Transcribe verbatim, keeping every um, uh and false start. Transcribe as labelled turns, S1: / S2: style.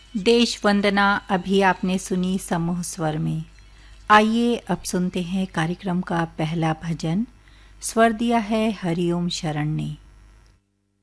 S1: देश वंदना अभी आपने सुनी समूह स्वर में। आइए अब सुनते हैं कार्यक्रम का पहला भजन। स्वर दिया है हरिओम शरण ने।